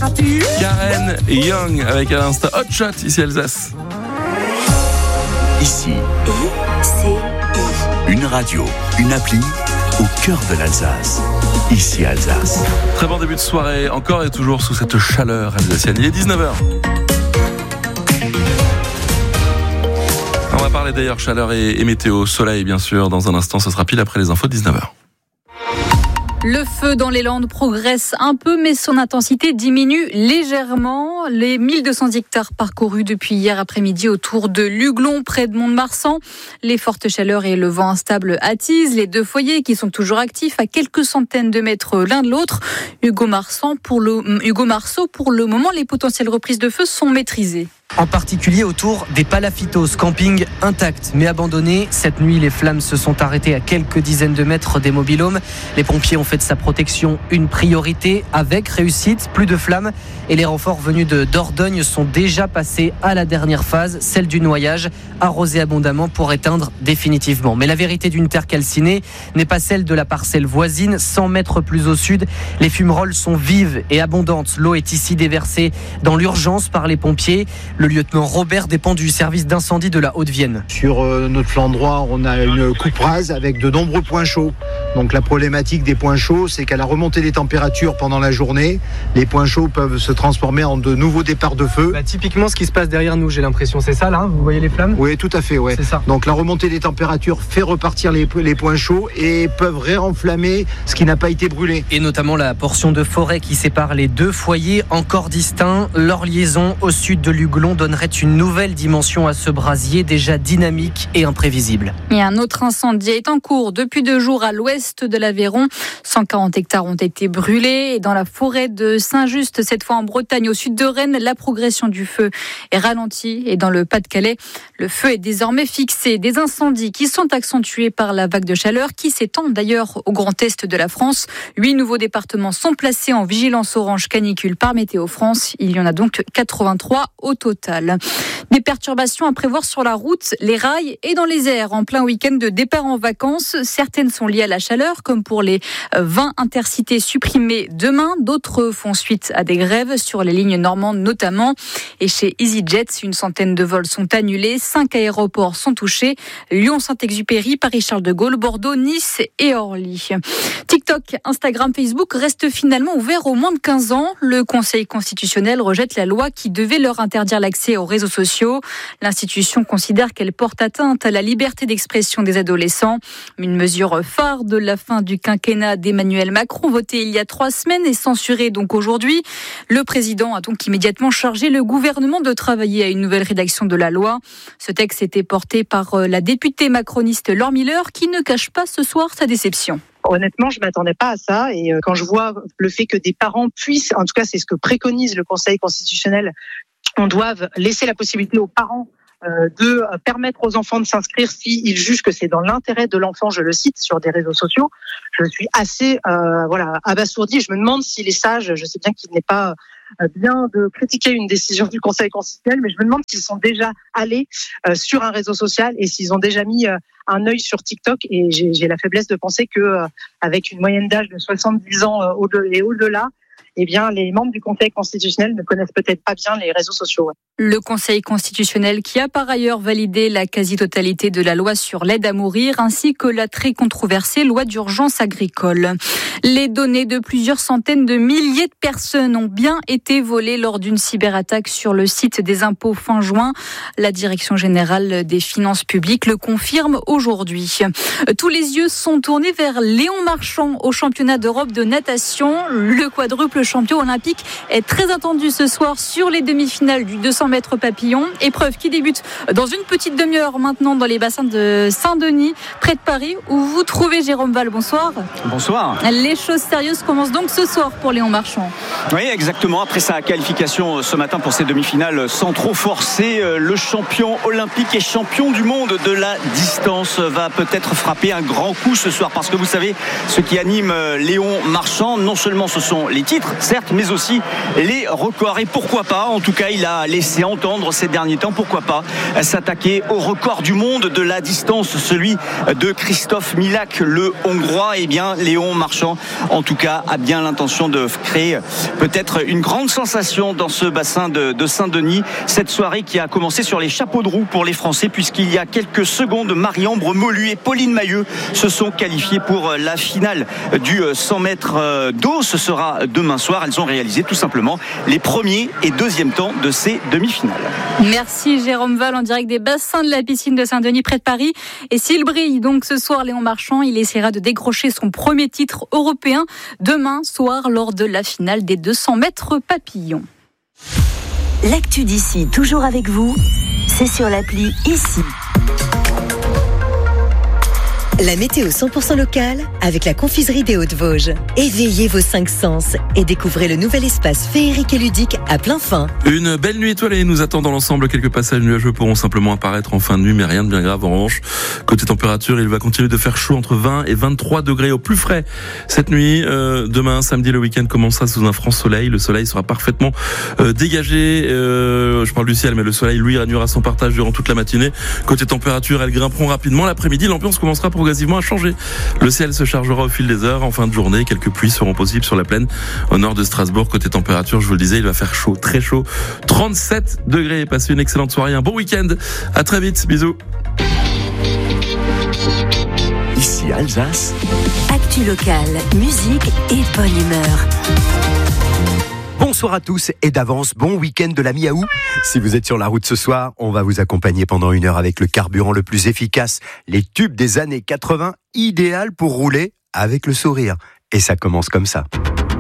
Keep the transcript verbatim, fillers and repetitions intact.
Karen Young avec à l'instant Hot Shot ici Alsace. Ici, I, une radio, une appli au cœur de l'Alsace. Ici Alsace. Très bon début de soirée, encore et toujours sous cette chaleur alsacienne. Il est dix-neuf heures. On va parler d'ailleurs chaleur et, et météo, soleil bien sûr. Dans un instant, ce sera pile après les infos de dix-neuf heures. Le feu dans les Landes progresse un peu, mais son intensité diminue légèrement. Les mille deux cents hectares parcourus depuis hier après-midi autour de Luglon, près de Mont-de-Marsan. Les fortes chaleurs et le vent instable attisent les deux foyers qui sont toujours actifs à quelques centaines de mètres l'un de l'autre. Hugo Marsan, pour le, Hugo Marceau, pour le moment, les potentielles reprises de feu sont maîtrisées. En particulier autour des Palafitos, camping intact mais abandonné. Cette nuit, les flammes se sont arrêtées à quelques dizaines de mètres des mobil-homes. Les pompiers ont fait de sa protection une priorité avec réussite, plus de flammes. Et les renforts venus de Dordogne sont déjà passés à la dernière phase, celle du noyage, arrosé abondamment pour éteindre définitivement. Mais la vérité d'une terre calcinée n'est pas celle de la parcelle voisine, cent mètres plus au sud. Les fumerolles sont vives et abondantes. L'eau est ici déversée dans l'urgence par les pompiers. Le lieutenant Robert dépend du service d'incendie de la Haute-Vienne. Sur euh, notre flanc droit, on a une coupe rase avec de nombreux points chauds. Donc la problématique des points chauds, c'est qu'à la remontée des températures pendant la journée, les points chauds peuvent se transformer en de nouveaux départs de feu. Bah, typiquement, ce qui se passe derrière nous, j'ai l'impression, c'est ça là, hein, vous voyez les flammes ? Oui, tout à fait, ouais. C'est ça. Donc la remontée des températures fait repartir les, les points chauds et peuvent réenflammer ce qui n'a pas été brûlé. Et notamment la portion de forêt qui sépare les deux foyers encore distincts. Leur liaison au sud de Luglon donnerait une nouvelle dimension à ce brasier déjà dynamique et imprévisible. Et un autre incendie est en cours depuis deux jours à l'ouest de l'Aveyron. cent quarante hectares ont été brûlés. Et dans la forêt de Saint-Just, cette fois en Bretagne, au sud de Rennes, la progression du feu est ralentie. Et dans le Pas-de-Calais, le feu est désormais fixé. Des incendies qui sont accentués par la vague de chaleur qui s'étend d'ailleurs au grand est de la France. Huit nouveaux départements sont placés en vigilance orange canicule par Météo France. Il y en a donc quatre-vingt-trois au total. Des perturbations à prévoir sur la route, les rails et dans les airs en plein week-end de départ en vacances. Certaines sont liées à la chaleur, comme pour les vingt intercités supprimés demain. D'autres font suite à des grèves sur les lignes normandes notamment. Et chez EasyJet, une centaine de vols sont annulés. Cinq aéroports sont touchés. Lyon, Saint-Exupéry, Paris-Charles de Gaulle, Bordeaux, Nice et Orly. TikTok, Instagram, Facebook restent finalement ouverts aux moins de quinze ans. Le Conseil constitutionnel rejette la loi qui devait leur interdire l'accès aux réseaux sociaux. L'institution considère qu'elle porte atteinte à la liberté d'expression des adolescents. Une mesure phare de la fin du quinquennat d'Emmanuel Macron, votée il y a trois semaines et censurée donc aujourd'hui. Le président a donc immédiatement chargé le gouvernement de travailler à une nouvelle rédaction de la loi. Ce texte était porté par la députée macroniste Laure Miller qui ne cache pas ce soir sa déception. Honnêtement, je m'attendais pas à ça. Et quand je vois le fait que des parents puissent, en tout cas c'est ce que préconise le Conseil constitutionnel, on doit laisser la possibilité aux parents de permettre aux enfants de s'inscrire s'ils jugent que c'est dans l'intérêt de l'enfant, je le cite, sur des réseaux sociaux. Je suis assez euh, voilà, abasourdie. Je me demande s'il est sage. Je sais bien qu'il n'est pas bien de critiquer une décision du Conseil constitutionnel, mais je me demande s'ils sont déjà allés euh, sur un réseau social et s'ils ont déjà mis euh, un œil sur TikTok. Et j'ai, j'ai la faiblesse de penser que euh, avec une moyenne d'âge de soixante-dix ans euh, au-delà, et au-delà, eh bien, les membres du Conseil constitutionnel ne connaissent peut-être pas bien les réseaux sociaux. Ouais. Le Conseil constitutionnel qui a par ailleurs validé la quasi-totalité de la loi sur l'aide à mourir ainsi que la très controversée loi d'urgence agricole. Les données de plusieurs centaines de milliers de personnes ont bien été volées lors d'une cyberattaque sur le site des impôts fin juin. La Direction générale des finances publiques le confirme aujourd'hui. Tous les yeux sont tournés vers Léon Marchand au championnat d'Europe de natation. Le quadruple champion olympique est très attendu ce soir sur les demi-finales du deux cents mètres papillon. Épreuve qui débute dans une petite demi-heure maintenant dans les bassins de Saint-Denis, près de Paris, où vous trouvez Jérôme Val. Bonsoir. Bonsoir. Les choses sérieuses commencent donc ce soir pour Léon Marchand. Oui, exactement. Après sa qualification ce matin pour ces demi-finales sans trop forcer, le champion olympique et champion du monde de la distance va peut-être frapper un grand coup ce soir, parce que vous savez, ce qui anime Léon Marchand, non seulement ce sont les titres, certes, mais aussi les records. Et pourquoi pas, en tout cas, il a laissé entendre ces derniers temps, pourquoi pas s'attaquer au record du monde de la distance, celui de Christophe Milak, le Hongrois. Eh bien, Léon Marchand, en tout cas, a bien l'intention de créer peut-être une grande sensation dans ce bassin de, de Saint-Denis. Cette soirée qui a commencé sur les chapeaux de roue pour les Français, puisqu'il y a quelques secondes, Marie-Ambre Molu et Pauline Mailleux se sont qualifiées pour la finale du cent mètres d'eau. Ce sera demain soir. Elles ont réalisé tout simplement les premiers et deuxièmes temps de ces demi-finales. Merci Jérôme Val en direct des bassins de la piscine de Saint-Denis près de Paris. Et s'il brille donc ce soir, Léon Marchand, il essaiera de décrocher son premier titre européen demain soir lors de la finale des deux cents mètres papillons. L'actu d'ici, toujours avec vous, c'est sur l'appli Ici. La météo cent pour cent locale avec la confiserie des Hauts-de-Vosges. Éveillez vos cinq sens et découvrez le nouvel espace féerique et ludique à plein fin. Une belle nuit étoilée nous attend dans l'ensemble. Quelques passages nuageux pourront simplement apparaître en fin de nuit, mais rien de bien grave. En revanche, côté température, il va continuer de faire chaud entre vingt et vingt-trois degrés au plus frais cette nuit. Euh, demain, samedi, le week-end commencera sous un franc soleil. Le soleil sera parfaitement euh, dégagé. Euh, je parle du ciel, mais le soleil, lui, régnera son partage durant toute la matinée. Côté température, elles grimperont rapidement. L'après-midi, l'ambiance commencera pour progressivement à changer. Le ciel se chargera au fil des heures. En fin de journée, quelques pluies seront possibles sur la plaine au nord de Strasbourg. Côté température, je vous le disais, il va faire chaud, très chaud. trente-sept degrés. Passez une excellente soirée, un bon week-end. À très vite. Bisous. Ici Alsace. Actu locale, musique et bonne humeur. Bonsoir à tous et d'avance, bon week-end de la mi-août. Si vous êtes sur la route ce soir, on va vous accompagner pendant une heure avec le carburant le plus efficace, les tubes des années quatre-vingts, idéal pour rouler avec le sourire. Et ça commence comme ça.